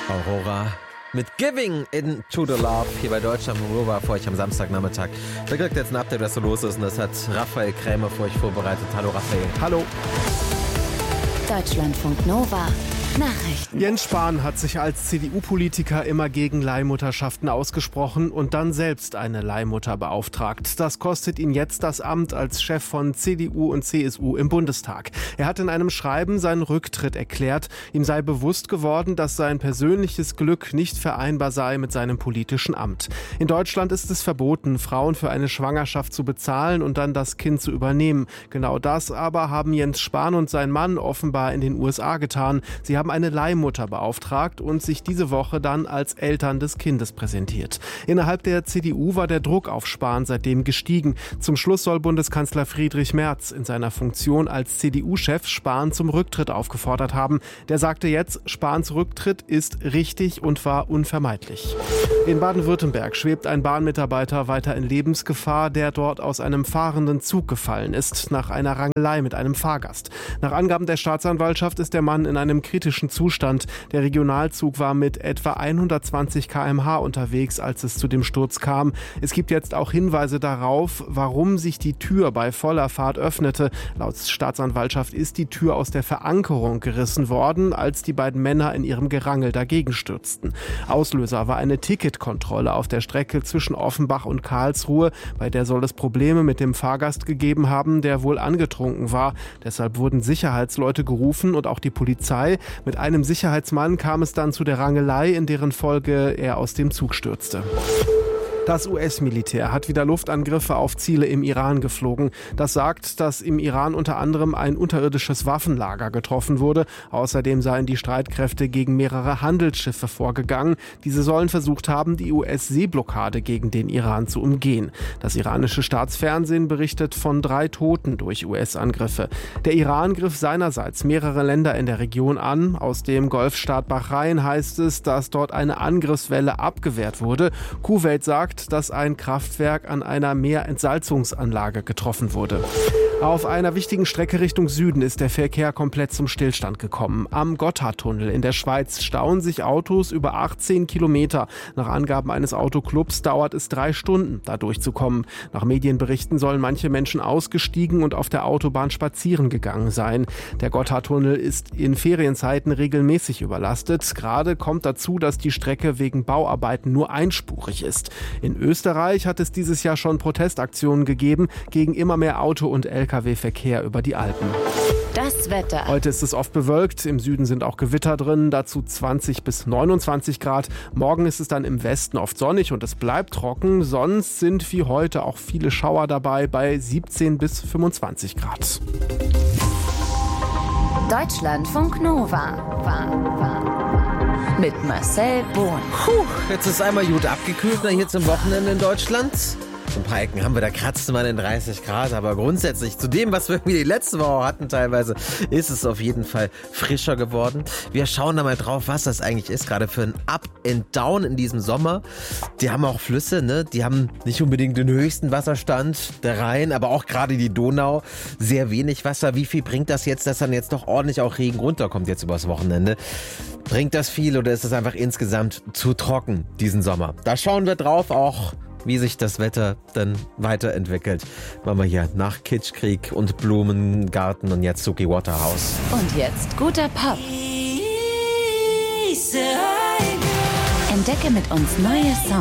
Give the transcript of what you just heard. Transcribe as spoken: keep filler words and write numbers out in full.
Aurora mit Giving Into the Love hier bei Deutschland Nova für euch am Samstagnachmittag. Da kriegt jetzt ein Update, was so los ist, und das hat Raphael Krämer für euch vorbereitet. Hallo Raphael. Hallo. Deutschlandfunk Nova. Nachrichten. Jens Spahn hat sich als C D U-Politiker immer gegen Leihmutterschaften ausgesprochen und dann selbst eine Leihmutter beauftragt. Das kostet ihn jetzt das Amt als Chef von C D U und C S U im Bundestag. Er hat in einem Schreiben seinen Rücktritt erklärt. Ihm sei bewusst geworden, dass sein persönliches Glück nicht vereinbar sei mit seinem politischen Amt. In Deutschland ist es verboten, Frauen für eine Schwangerschaft zu bezahlen und dann das Kind zu übernehmen. Genau das aber haben Jens Spahn und sein Mann offenbar in den U S A getan. Sie haben eine Leihmutter beauftragt und sich diese Woche dann als Eltern des Kindes präsentiert. Innerhalb der C D U war der Druck auf Spahn seitdem gestiegen. Zum Schluss soll Bundeskanzler Friedrich Merz in seiner Funktion als C D U-Chef Spahn zum Rücktritt aufgefordert haben. Der sagte jetzt, Spahns Rücktritt ist richtig und war unvermeidlich. In Baden-Württemberg schwebt ein Bahnmitarbeiter weiter in Lebensgefahr, der dort aus einem fahrenden Zug gefallen ist, nach einer Rangelei mit einem Fahrgast. Nach Angaben der Staatsanwaltschaft ist der Mann in einem kritischen Zustand. Der Regionalzug war mit etwa hundertzwanzig Kilometer pro Stunde unterwegs, als es zu dem Sturz kam. Es gibt jetzt auch Hinweise darauf, warum sich die Tür bei voller Fahrt öffnete. Laut Staatsanwaltschaft ist die Tür aus der Verankerung gerissen worden, als die beiden Männer in ihrem Gerangel dagegen stürzten. Auslöser war eine Ticketkontrolle auf der Strecke zwischen Offenbach und Karlsruhe. Bei der soll es Probleme mit dem Fahrgast gegeben haben, der wohl angetrunken war. Deshalb wurden Sicherheitsleute gerufen und auch die Polizei. Mit einem Sicherheitsmann kam es dann zu der Rangelei, in deren Folge er aus dem Zug stürzte. Das U S-Militär hat wieder Luftangriffe auf Ziele im Iran geflogen. Das sagt, dass im Iran unter anderem ein unterirdisches Waffenlager getroffen wurde. Außerdem seien die Streitkräfte gegen mehrere Handelsschiffe vorgegangen. Diese sollen versucht haben, die U S-Seeblockade gegen den Iran zu umgehen. Das iranische Staatsfernsehen berichtet von drei Toten durch U S-Angriffe. Der Iran griff seinerseits mehrere Länder in der Region an. Aus dem Golfstaat Bahrain heißt es, dass dort eine Angriffswelle abgewehrt wurde. Kuwait sagt, dass ein Kraftwerk an einer Meerentsalzungsanlage getroffen wurde. Auf einer wichtigen Strecke Richtung Süden ist der Verkehr komplett zum Stillstand gekommen. Am Gotthardtunnel in der Schweiz stauen sich Autos über achtzehn Kilometer. Nach Angaben eines Autoclubs dauert es drei Stunden, da durchzukommen. Nach Medienberichten sollen manche Menschen ausgestiegen und auf der Autobahn spazieren gegangen sein. Der Gotthardtunnel ist in Ferienzeiten regelmäßig überlastet. Gerade kommt dazu, dass die Strecke wegen Bauarbeiten nur einspurig ist. In Österreich hat es dieses Jahr schon Protestaktionen gegeben gegen immer mehr Auto- und L K W-Verkehr über die Alpen. Das Wetter. Heute ist es oft bewölkt, im Süden sind auch Gewitter drin, dazu zwanzig bis neunundzwanzig Grad. Morgen ist es dann im Westen oft sonnig und es bleibt trocken. Sonst sind wie heute auch viele Schauer dabei bei siebzehn bis fünfundzwanzig Grad. Deutschlandfunk Nova. War, war. Mit Marcel Bohn. Puh, jetzt ist einmal gut abgekühlt na, hier zum Wochenende in Deutschland. Ein paar Ecken haben wir, da kratzen wir in dreißig Grad, aber grundsätzlich zu dem, was wir irgendwie die letzte Woche hatten teilweise, ist es auf jeden Fall frischer geworden. Wir schauen da mal drauf, was das eigentlich ist, gerade für ein Up and Down in diesem Sommer. Die haben auch Flüsse, ne? Die haben nicht unbedingt den höchsten Wasserstand, der Rhein, aber auch gerade die Donau, sehr wenig Wasser. Wie viel bringt das jetzt, dass dann jetzt doch ordentlich auch Regen runterkommt jetzt übers Wochenende? Bringt das viel oder ist es einfach insgesamt zu trocken diesen Sommer? Da schauen wir drauf, auch wie sich das Wetter dann weiterentwickelt. Machen wir hier nach Kitschkrieg und Blumengarten und jetzt Suki Waterhouse. Und jetzt guter Pop. Entdecke mit uns neue Songs.